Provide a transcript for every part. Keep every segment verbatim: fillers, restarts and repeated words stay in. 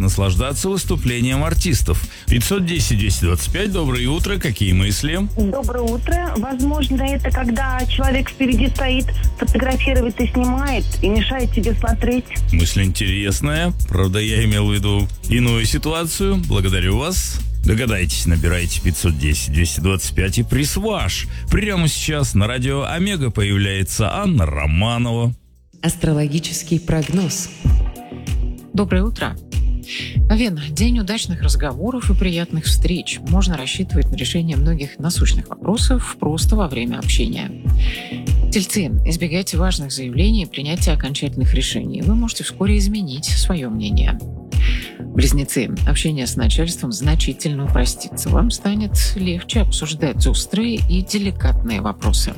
наслаждаться выступлением артистов. пятьсот десять двести двадцать пять, доброе утро, какие мысли? Доброе утро. Возможно, это когда человек впереди стоит, фотографирует и снимает, и мешает тебе смотреть. Мысль интересная. Правда, я имел в виду иную ситуацию. Благодарю вас. Догадайтесь, набирайте пятьсот десять двести двадцать пять и приз ваш. Прямо сейчас на радио Омега появляется Анна Романова. Астрологический прогноз. Доброе утро. Овен, день удачных разговоров и приятных встреч. Можно рассчитывать на решение многих насущных вопросов просто во время общения. Тельцы, избегайте важных заявлений и принятия окончательных решений. Вы можете вскоре изменить свое мнение. Близнецы, общение с начальством значительно упростится. Вам станет легче обсуждать острые и деликатные вопросы.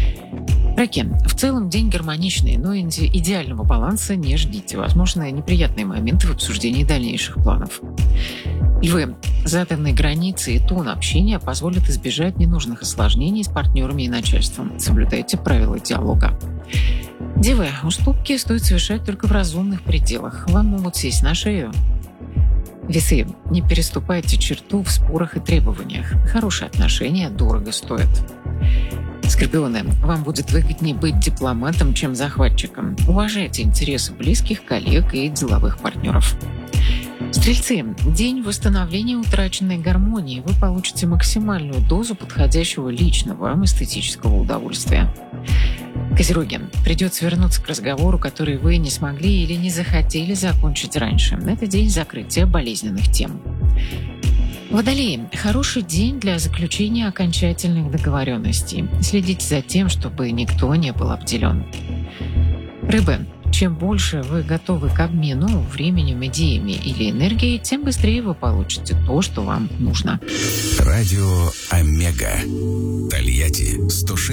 Раки, в целом день гармоничный, но идеального баланса не ждите. Возможно, неприятные моменты в обсуждении дальнейших планов. Львы, заданные границы и тон общения позволят избежать ненужных осложнений с партнерами и начальством. Соблюдайте правила диалога. Девы, уступки стоит совершать только в разумных пределах. Вам могут сесть на шею. Весы, не переступайте черту в спорах и требованиях. Хорошие отношения дорого стоят. Скорпионы, вам будет выгоднее быть дипломатом, чем захватчиком. Уважайте интересы близких, коллег и деловых партнеров. Стрельцы, день восстановления утраченной гармонии. Вы получите максимальную дозу подходящего личного вам эстетического удовольствия. Козероги, придется вернуться к разговору, который вы не смогли или не захотели закончить раньше. Это день закрытия болезненных тем. Водолеи, хороший день для заключения окончательных договоренностей. Следите за тем, чтобы никто не был обделен. Рыбы, чем больше вы готовы к обмену временем, идеями или энергией, тем быстрее вы получите то, что вам нужно. Радио Омега. Тольятти сто шесть.